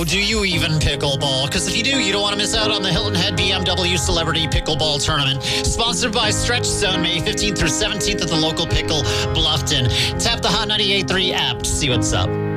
Oh, do you even pickleball? Because if you do, you don't want to miss out on the Hilton Head BMW Celebrity Pickleball Tournament. Sponsored by Stretch Zone, May 15th through 17th at the local Pickle Bluffton. Tap the Hot 98.3 app to see what's up.